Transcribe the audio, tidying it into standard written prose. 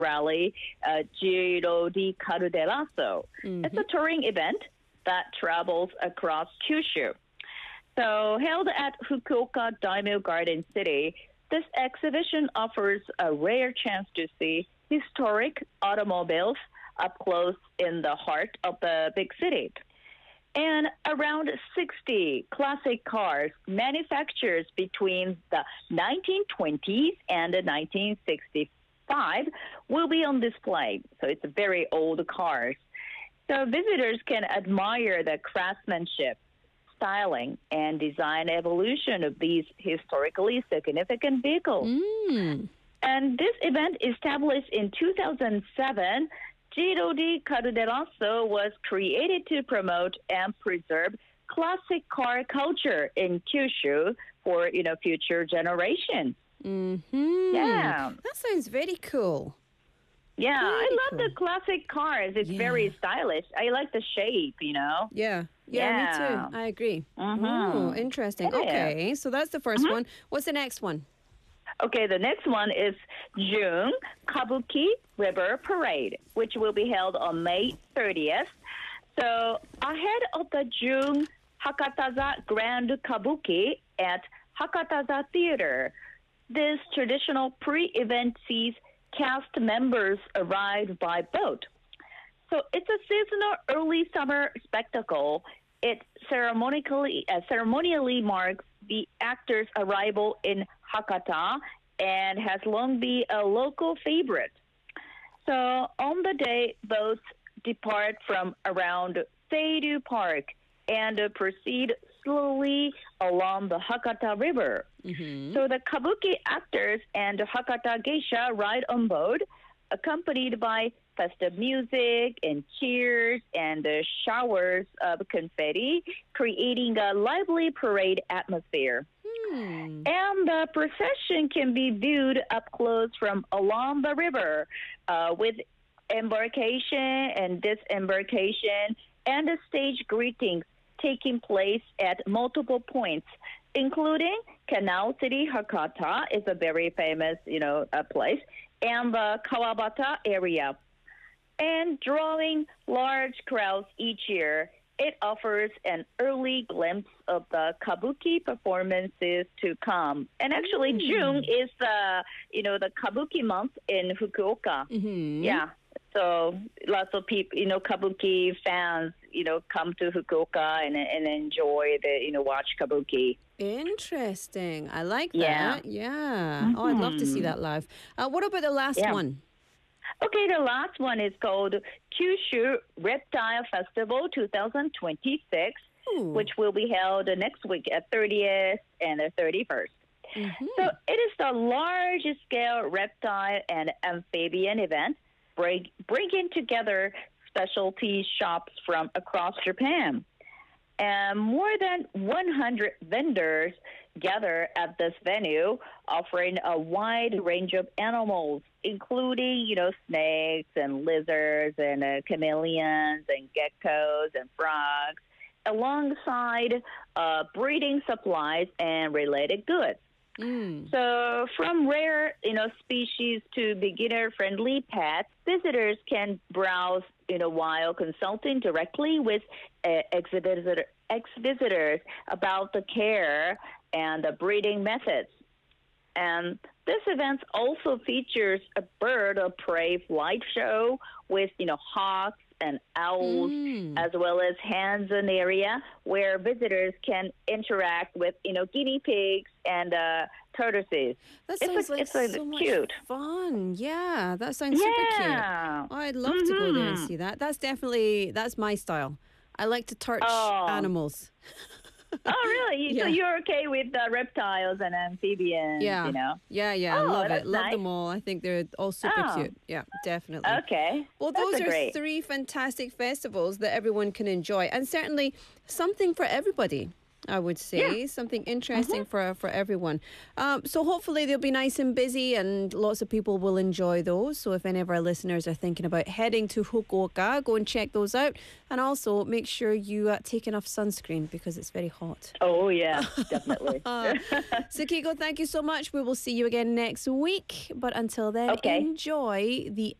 rally, Giro di Cardelasso. It's a touring event that travels across Kyushu. So, held at Fukuoka Daimyo Garden City, this exhibition offers a rare chance to see historic automobiles up close in the heart of the big city. And around 60 classic cars manufactured between the 1920s and the 1965 will be on display. So it's very old cars. So visitors can admire the craftsmanship, styling, and design evolution of these historically significant vehicles. And this event, established in 2007, Giro di Cardelasso, was created to promote and preserve classic car culture in Kyushu for future generations. Yeah, that sounds very cool. Yeah, Very I love cool. the classic cars. It's very stylish. I like the shape, Yeah, me Yeah. too. I agree. Mhm. Oh, interesting. It is. Okay, so that's the 1st one. What's the next one? Okay, the next one is June Kabuki River Parade, which will be held on May 30th. So ahead of the June Hakataza Grand Kabuki at Hakataza Theater, this traditional pre-event sees cast members arrive by boat. So it's a seasonal early summer spectacle. It ceremonially marks the actors' arrival in Hakata and has long been a local favorite. So on the day, boats depart from around Seiru Park and proceed slowly along the Hakata River. So the Kabuki actors and Hakata geisha ride on board, accompanied by festive music and cheers and showers of confetti, creating a lively parade atmosphere. And the procession can be viewed up close from along the river with embarkation and disembarkation and the stage greetings taking place at multiple points, including Canal City Hakata is a very famous, place, and the Kawabata area. And drawing large crowds each year, it offers an early glimpse of the kabuki performances to come. And actually, June is the kabuki month in Fukuoka. Yeah. So lots of people, kabuki fans, come to Fukuoka and enjoy watch kabuki. Interesting. I like Yeah. that. Yeah. Oh, I'd love to see that live. What about the last one? Okay, the last one is called Kyushu Reptile Festival 2026, which will be held next week at 30th and the 31st. So it is the largest scale reptile and amphibian event, bringing together specialty shops from across Japan. And more than 100 vendors gather at this venue, offering a wide range of animals, including, snakes and lizards and chameleons and geckos and frogs, alongside breeding supplies and related goods. So from rare, species to beginner-friendly pets, visitors can browse, while consulting directly with ex-visitors about the care and the breeding methods. And this event also features a bird of prey flight show with, hawks and owls, as well as hens in the area where visitors can interact with, guinea pigs and tortoises. That sounds it's so cute. much fun. Yeah, that sounds super cute. Yeah. Oh, I'd love to go there and see that. That's my style. I like to touch animals. Oh, really? So you're okay with reptiles and amphibians, Yeah. Yeah, I Oh, love that's it. Love nice. them all. I think they're all super cute. Yeah, definitely. Okay. Well, That's those are great. 3 fantastic festivals that everyone can enjoy, and certainly something for everybody. I would say. Something interesting for everyone. So hopefully they'll be nice and busy and lots of people will enjoy those. So if any of our listeners are thinking about heading to Fukuoka, go and check those out. And also make sure you take enough sunscreen because it's very hot. Oh, yeah, definitely. Tsukiko, thank you so much. We will see you again next week. But until then, enjoy the